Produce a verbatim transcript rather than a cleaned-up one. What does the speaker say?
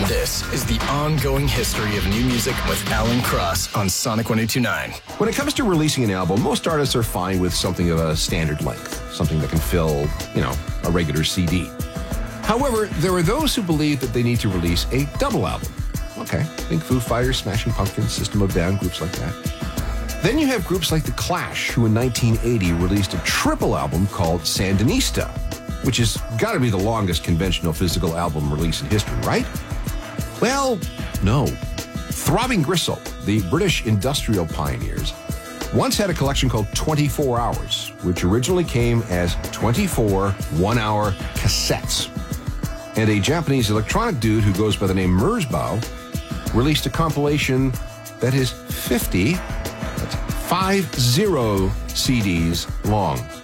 This is the ongoing history of new music with Alan Cross on Sonic one oh two point nine. When it comes to releasing an album, most artists are fine with something of a standard length, something that can fill, you know, a regular C D. However, there are those who believe that they need to release a double album. Okay, think Foo Fighters, Smashing Pumpkins, System of a Down, groups like that. Then you have groups like The Clash, who in nineteen eighty released a triple album called Sandinista, which has got to be the longest conventional physical album release in history, right? Well, no. Throbbing Gristle, the British industrial pioneers, once had a collection called twenty-four hours, which originally came as twenty-four one-hour cassettes. And a Japanese electronic dude who goes by the name Merzbow released a compilation that is fifty, that's five zero C Ds long.